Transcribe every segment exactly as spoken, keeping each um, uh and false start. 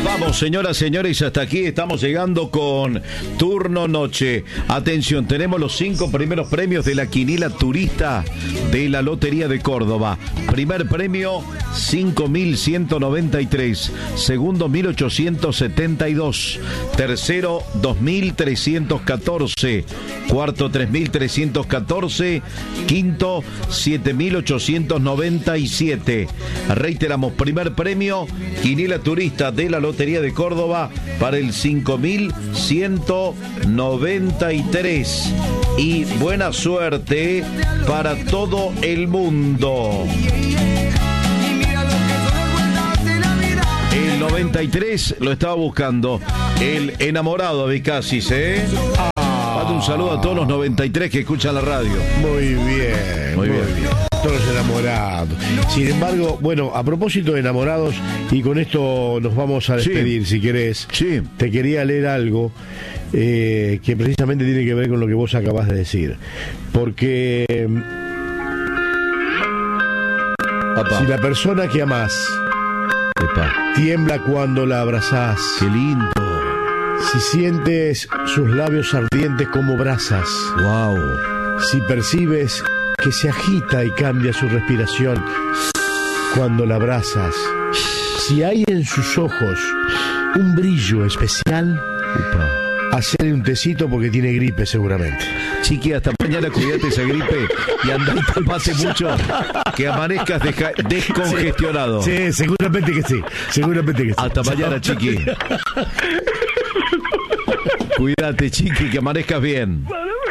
Vamos, señoras, señores, hasta aquí estamos llegando con Turno Noche. Atención, tenemos los cinco primeros premios de la quiniela turista de la Lotería de Córdoba. Primer premio, cinco mil ciento noventa y tres. Segundo, mil ochocientos setenta y dos. Tercero, dos mil trescientos catorce. Cuarto, tres mil trescientos catorce. Quinto, siete mil ochocientos noventa y siete. Reiteramos, primer premio, quiniela turista de la Lotería de Córdoba para el cinco mil ciento noventa y tres. Y buena suerte para todo el mundo. El noventa y tres lo estaba buscando el enamorado de Casis, ¿eh? Mando un saludo a todos los noventa y tres que escuchan la radio. Muy bien, muy, muy bien. bien. Todos los enamorados. Sin embargo, bueno, a propósito de enamorados, y con esto nos vamos a despedir, sí. si querés. Sí. Te quería leer algo eh, que precisamente tiene que ver con lo que vos acabas de decir. Porque Papá. si la persona que amás Epa. tiembla cuando la abrazás, qué lindo. Si sientes sus labios ardientes como brasas, wow. Si percibes que se agita y cambia su respiración cuando la abrazas, si hay en sus ojos un brillo especial, Upa. hacele un tecito porque tiene gripe seguramente. Chiqui, hasta mañana cuídate esa gripe y andá y calmate mucho, que amanezcas deja, descongestionado. Sí, sí, seguramente que sí, seguramente que sí. Hasta mañana, Chiqui. Cuídate, Chiqui, que amanezcas bien.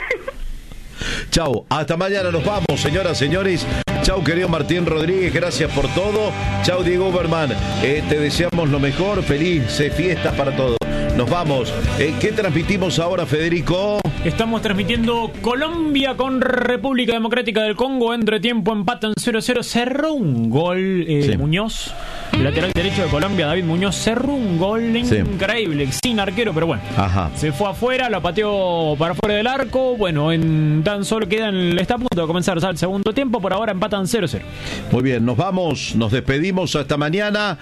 Chau, hasta mañana, nos vamos, señoras, señores. Chau, querido Martín Rodríguez, gracias por todo. Chau, Diego Uberman, eh, te deseamos lo mejor, felices fiestas para todos. Nos vamos. Eh, ¿Qué transmitimos ahora, Federico? Estamos transmitiendo Colombia con República Democrática del Congo. Entre tiempo empatan cero a cero. Cerró un gol eh, sí. Muñoz, lateral derecho de Colombia, David Muñoz. Cerró un gol sí. increíble, sin arquero, pero bueno. Ajá. Se fue afuera, lo pateó para afuera del arco. Bueno, en tan solo quedan, está a punto de comenzar el segundo tiempo. Por ahora empatan cero a cero. Muy bien, nos vamos, nos despedimos hasta mañana.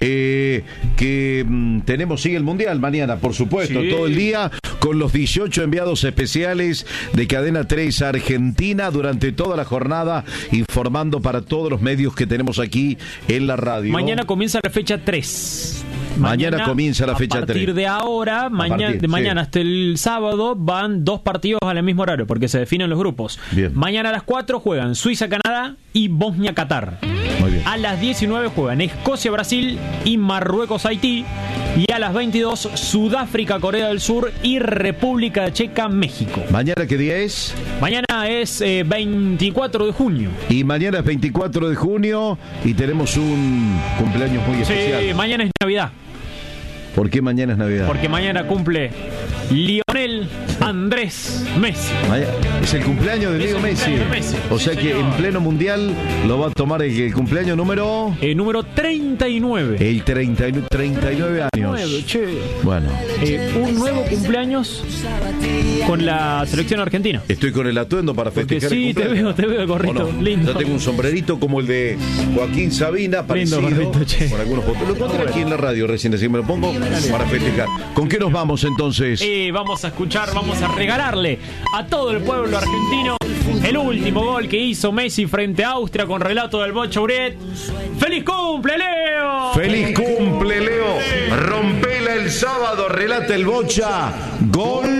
Eh, que mm, tenemos, sigue el Mundial mañana. Por supuesto, sí. todo el día con los dieciocho enviados especiales de Cadena tres Argentina durante toda la jornada, informando para todos los medios que tenemos aquí en la radio. Mañana comienza la fecha tres. Mañana, mañana comienza la fecha tres. A partir tres. de ahora, mañana, partir, de mañana sí. hasta el sábado, van dos partidos al mismo horario, porque se definen los grupos. Bien. Mañana a las cuatro juegan Suiza-Canadá y Bosnia-Qatar. Muy bien. A las diecinueve juegan Escocia-Brasil y Marruecos-Haití. Y a las veintidós, Sudáfrica-Corea del Sur y República Checa-México. ¿Mañana qué día es? Mañana es eh, veinticuatro de junio. Y mañana es veinticuatro de junio y tenemos un cumpleaños muy especial. Sí, mañana es Navidad. ¿Por qué mañana es Navidad? Porque mañana cumple Lionel Andrés Messi. Es el cumpleaños de Leo Messi. Messi. O sea sí, que señor. En pleno mundial lo va a tomar el, el cumpleaños número... El número treinta y nueve. El treinta, treinta y nueve años. Che. Bueno. Eh, un nuevo cumpleaños con la selección argentina. Estoy con el atuendo para Porque festejar sí, el cumpleaños. te veo, te veo el gorrito. No? Lindo. Yo tengo un sombrerito como el de Joaquín Sabina, parecido. Lindo gorrito, che. Con algunos fotos. Lo encontré aquí en la radio recién, así me lo pongo para festejar. ¿Con qué nos vamos entonces? Eh, vamos a escuchar, vamos a regalarle a todo el pueblo argentino el último gol que hizo Messi frente a Austria con relato del Bocha Uriet. ¡Feliz cumple, Leo! ¡Feliz cumple, Leo! Rompela el sábado, relata el Bocha. Gol